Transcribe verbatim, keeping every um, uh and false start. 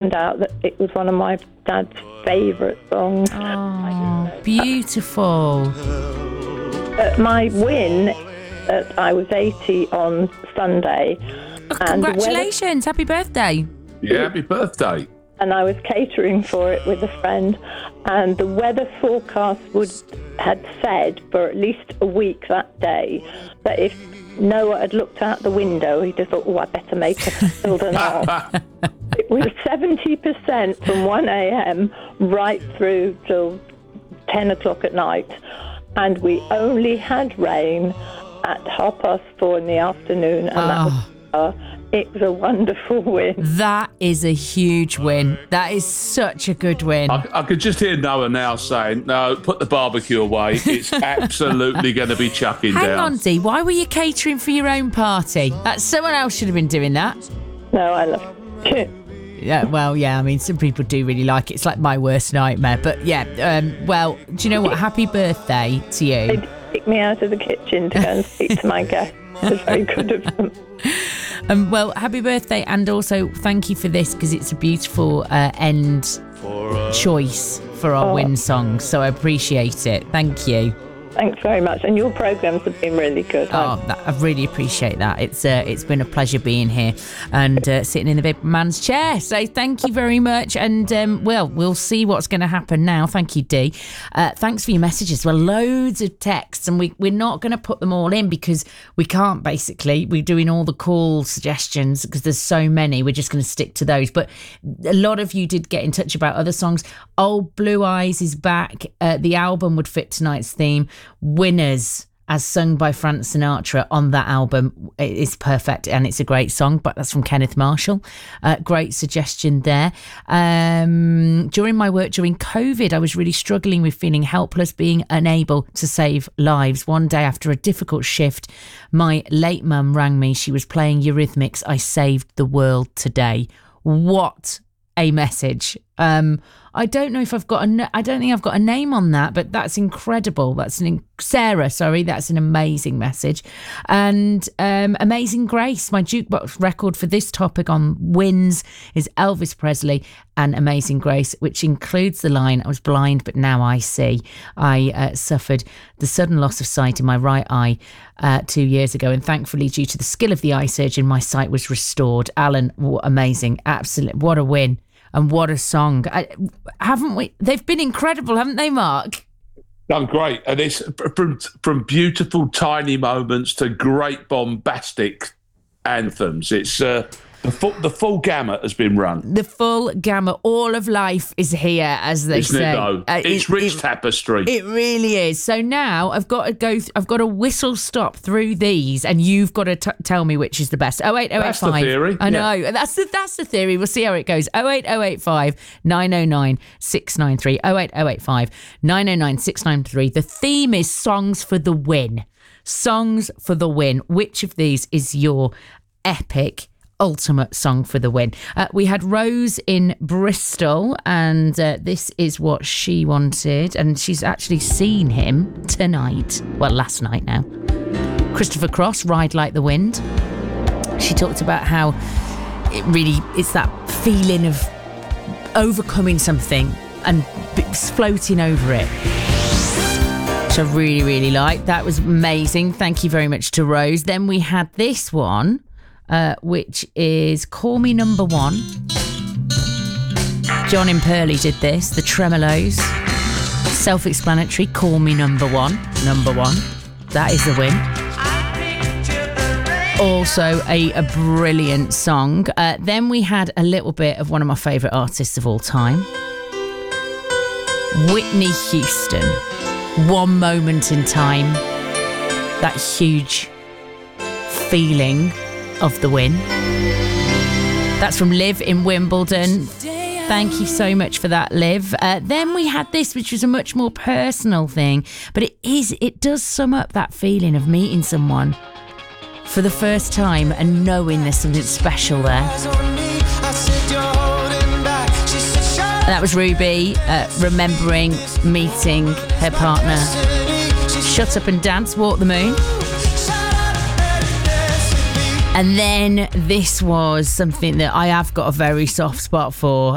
found out that it was one of my dad's favourite songs. Oh, beautiful. But my win, uh, I was eighty on Sunday. Oh, congratulations, happy birthday. Yeah, happy birthday. And I was catering for it with a friend, and the weather forecast would had said for at least a week that day that if Noah had looked out the window, he'd have thought, oh, I better make a build an ark. It was seventy percent from one a.m. right through till ten o'clock at night, and we only had rain at half past four in the afternoon, and oh. that was uh, it was a wonderful win. That is a huge win. That is such a good win. I, I could just hear Noah now saying, no, put the barbecue away. It's absolutely going to be chucking Hang down. Hang on, Dee. Why were you catering for your own party? That someone else should have been doing that. No, I love it. Yeah, well, yeah, I mean, some people do really like it. It's like my worst nightmare. But yeah, um, well, do you know what? Happy birthday to you. They kicked me out of the kitchen to go and speak to my guests. It was very good of them. Um, well, happy birthday, and also thank you for this, because it's a beautiful uh, end choice for our oh. win song, so I appreciate it. Thank you. Thanks very much, and your programmes have been really good. Oh, that, I really appreciate that. It's uh, it's been a pleasure being here and uh, sitting in the big man's chair. So thank you very much, and um, well, we'll see what's going to happen now. Thank you, Dee. Uh, thanks for your messages. Well, loads of texts, and we we're not going to put them all in because we can't. Basically, we're doing all the call suggestions because there's so many. We're just going to stick to those. But a lot of you did get in touch about other songs. Old Blue Eyes is back. Uh, the album would fit tonight's theme. Winners, as sung by Frank Sinatra on that album, it is perfect and it's a great song. But that's from Kenneth Marshall. Uh, great suggestion there. Um, during my work during COVID, I was really struggling with feeling helpless, being unable to save lives. One day after a difficult shift, my late mum rang me. She was playing Eurythmics. I saved the world today. What a message. Um, I don't know if I've got a, I don't think I've got a name on that, but that's incredible. That's an, Sarah, sorry, that's an amazing message. And um, Amazing Grace, my jukebox record for this topic on wins is Elvis Presley and Amazing Grace, which includes the line, I was blind, but now I see. I uh, suffered the sudden loss of sight in my right eye uh, two years ago, and thankfully, due to the skill of the eye surgeon, my sight was restored. Alan, what amazing. Absolutely. What a win. And what a song. I, haven't we? They've been incredible, haven't they, Mark? Done great. And it's from, from beautiful, tiny moments to great bombastic anthems. It's uh, the, full, the full gamut has been run. The full gamut. All of life is here, as they Isn't say. It, though? Uh, it's it, rich it, tapestry. It really is. So now I've got to go. Th- I've got to whistle stop through these, and you've got to t- tell me which is the best. Oh eight oh eight five. That's the theory. I know. Yeah. That's the that's the theory. We'll see how it goes. Oh eight oh eight five nine oh nine six nine three. Oh eight oh eight five nine oh nine six nine three. The theme is songs for the win. Songs for the win. Which of these is your epic ultimate song for the win? Uh, we had Rose in Bristol, and uh, this is what she wanted, and she's actually seen him tonight, well, last night now. Christopher Cross, Ride Like the Wind. She talked about how it really, it's that feeling of overcoming something and floating over it, which I really, really liked. That was amazing. Thank you very much to Rose. Then we had this one, Uh, which is Call Me Number One. John and Pearly did this, the Tremolos. Self-explanatory, Call Me Number One. Number one. That is the win. Also a, a brilliant song. Uh, then we had a little bit of one of my favourite artists of all time. Whitney Houston. One Moment in Time. That huge feeling of the win. That's from Liv in Wimbledon. Thank you so much for that, Liv. Uh, then we had this, which was a much more personal thing, but it is it does sum up that feeling of meeting someone for the first time and knowing there's something special there. That was Ruby uh, remembering meeting her partner. Shut Up and Dance, Walk the Moon. And then this was something that I have got a very soft spot for.